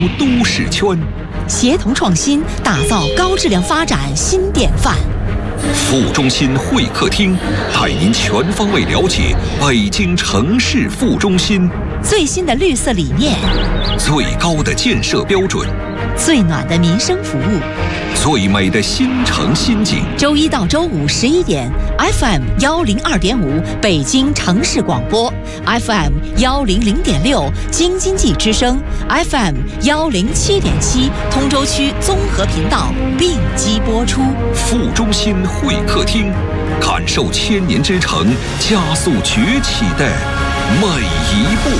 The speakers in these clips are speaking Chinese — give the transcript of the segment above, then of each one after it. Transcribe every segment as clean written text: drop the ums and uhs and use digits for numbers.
都市圈， 协同创新，打造高质量发展新典范。 副中心会客厅带您全方位了解北京城市副中心最新的绿色理念， 最高的建设标准， 最暖的民生服务， 最美的新城新景。 周一到周五11点 ，FM 102.5北京城市广播 ，FM 100.6京津冀之声 ，FM 107.7通州区综合频道并机播出。 副中心会客厅，感受千年之城加速崛起的每一步。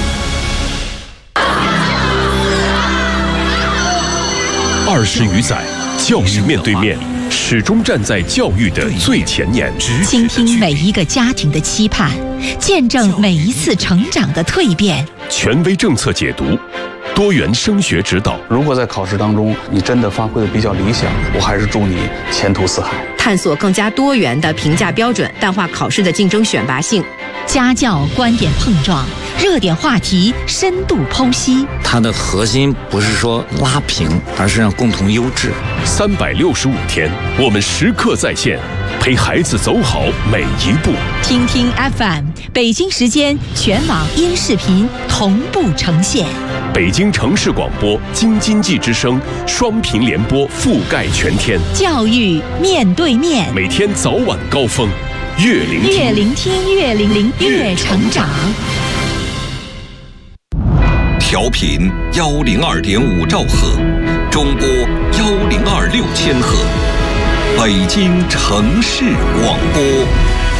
20余载，教育面对面，始终站在教育的最前沿， 倾听每一个家庭的期盼，见证每一次成长的蜕变。 权威政策解读，多元升学指导。 如果在考试当中你真的发挥的比较理想，我还是祝你前途似海。 探索更加多元的评价标准，淡化考试的竞争选拔性。 家教观点碰撞，热点话题深度剖析。 它的核心不是说拉平，而是让共同优质。 365天，我们时刻在线，陪孩子走好每一步。 听听 FM， 北京时间全网音视频同步呈现。 北京城市广播、京津冀之声双频联播覆盖全天。 教育面对面， 每天早晚高峰，越聆听， 越聆听，越聆听，越成长。 调频102.5兆赫，中波102.6千赫，北京城市广播。